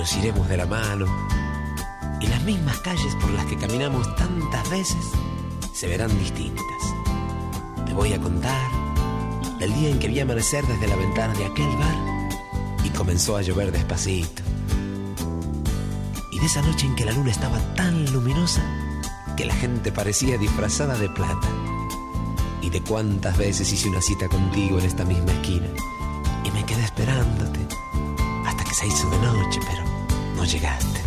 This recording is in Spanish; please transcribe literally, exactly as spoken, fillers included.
nos iremos de la mano y las mismas calles por las que caminamos tantas veces se verán distintas. Te voy a contar del día en que vi amanecer desde la ventana de aquel bar y comenzó a llover despacito, y de esa noche en que la luna estaba tan luminosa que la gente parecía disfrazada de plata, y de cuántas veces hice una cita contigo en esta misma esquina y me quedé esperándote hasta que se hizo de noche, pero no llegaste.